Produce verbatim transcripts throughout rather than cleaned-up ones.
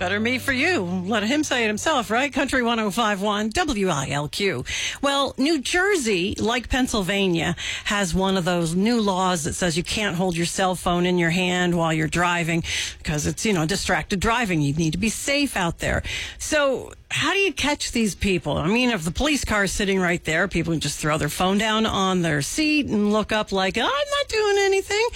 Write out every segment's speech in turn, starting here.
better me for you. Let him say it himself, right? Country one oh five point one W I L Q. Well, New Jersey, like Pennsylvania, has one of those new laws that says you can't hold your cell phone in your hand while you're driving because it's, you know, distracted driving. You need to be safe out there. So how do you catch these people? I mean, if the police car is sitting right there, people can just throw their phone down on their seat and look up like, oh, I'm not doing anything.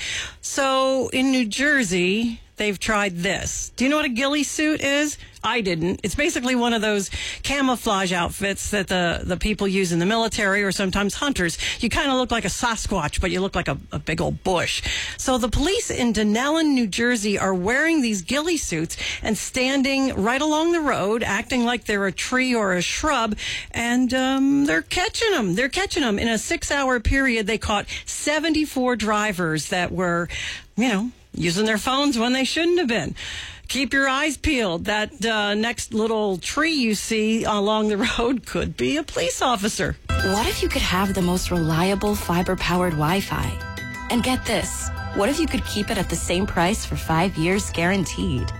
So in New Jersey, they've tried this. Do you know what a ghillie suit is? I didn't. It's basically one of those camouflage outfits that the, the people use in the military or sometimes hunters. You kind of look like a Sasquatch, but you look like a, a big old bush. So the police in Dunellen, New Jersey are wearing these ghillie suits and standing right along the road, acting like they're a tree or a shrub, and um, they're catching them. They're catching them. In a six-hour period, they caught seventy-four drivers that were, you know, using their phones when they shouldn't have been. Keep your eyes peeled. That uh, next little tree you see along the road could be a police officer. What if you could have the most reliable fiber-powered Wi-Fi? And get this, what if you could keep it at the same price for five years guaranteed?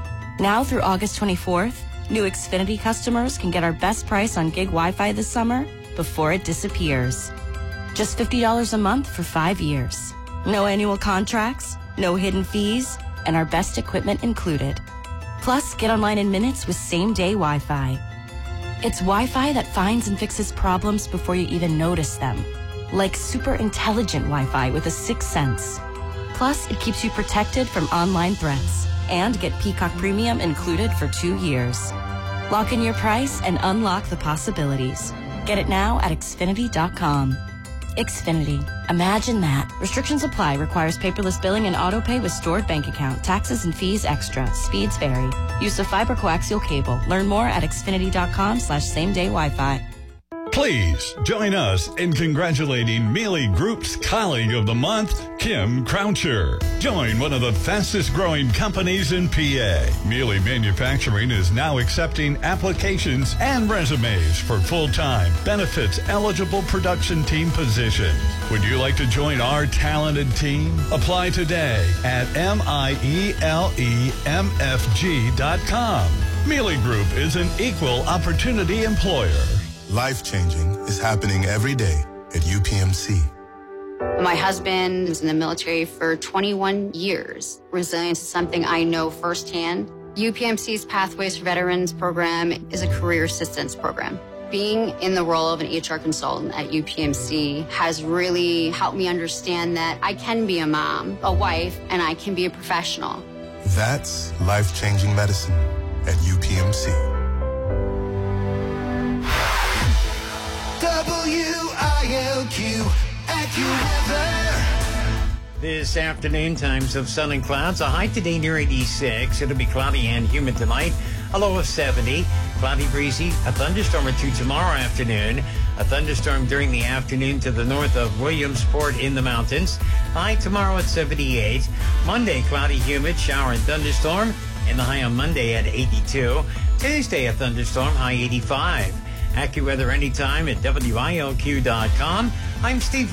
Now through August twenty-fourth, new Xfinity customers can get our best price on gig Wi-Fi this summer before it disappears. Just fifty dollars a month for five years. No annual contracts, no hidden fees, and our best equipment included. Plus, get online in minutes with same-day Wi-Fi. It's Wi-Fi that finds and fixes problems before you even notice them. Like super intelligent Wi-Fi with a sixth sense. Plus, it keeps you protected from online threats. And get Peacock Premium included for two years. Lock in your price and unlock the possibilities. Get it now at Xfinity dot com. Xfinity. Imagine that. Restrictions apply. Requires paperless billing and auto pay with stored bank account. Taxes and fees extra. Speeds vary. Use of fiber coaxial cable. Learn more at Xfinity dot com slash same day Wi-Fi. Please join us in congratulating Mealy Group's colleague of the month, Kim Croucher. Join one of the fastest growing companies in P A. Mealy Manufacturing is now accepting applications and resumes for full-time, benefits-eligible production team positions. Would you like to join our talented team? Apply today at M I E L E M F G dot com. Mealy Group is an equal opportunity employer. Life-changing is happening every day at U P M C. My husband was in the military for twenty-one years. Resilience is something I know firsthand. U P M C's Pathways for Veterans program is a career assistance program. Being in the role of an H R consultant at U P M C has really helped me understand that I can be a mom, a wife, and I can be a professional. That's life-changing medicine at U P M C. W I L Q, AccuWeather. This afternoon, times of sun and clouds. A high today near eighty-six. It'll be cloudy and humid tonight. A low of seventy. Cloudy, breezy. A thunderstorm or two tomorrow afternoon. A thunderstorm during the afternoon to the north of Williamsport in the mountains. High tomorrow at seventy-eight. Monday, cloudy, humid, shower and thunderstorm. And the high on Monday at eighty-two. Tuesday, a thunderstorm, high eighty-five. AccuWeather anytime at W I L Q dot com. I'm Steve